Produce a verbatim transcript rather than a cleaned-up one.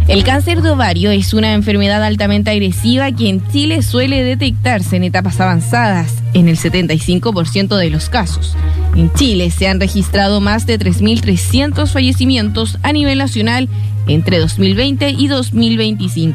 El cáncer de ovario es una enfermedad altamente agresiva que en Chile suele detectarse en etapas avanzadas, en el setenta y cinco por ciento de los casos. En Chile se han registrado más de tres mil trescientos fallecimientos a nivel nacional entre dos mil veinte y dos mil veinticinco.